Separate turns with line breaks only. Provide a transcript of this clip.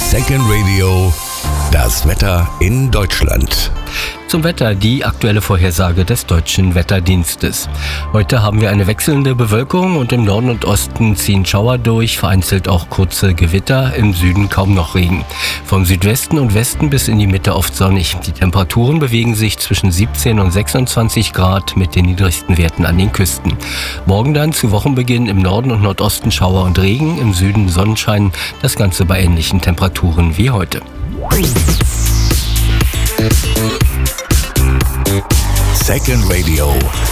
Second Radio, das Wetter in Deutschland.
Zum Wetter die aktuelle Vorhersage des Deutschen Wetterdienstes. Heute haben wir eine wechselnde Bewölkung und im Norden und Osten ziehen Schauer durch, vereinzelt auch kurze Gewitter, im Süden kaum noch Regen. Vom Südwesten und Westen bis in die Mitte oft sonnig. Die Temperaturen bewegen sich zwischen 17 und 26 Grad mit den niedrigsten Werten an den Küsten. Morgen dann zu Wochenbeginn im Norden und Nordosten Schauer und Regen, im Süden Sonnenschein, das Ganze bei ähnlichen Temperaturen wie heute.
Second Radio.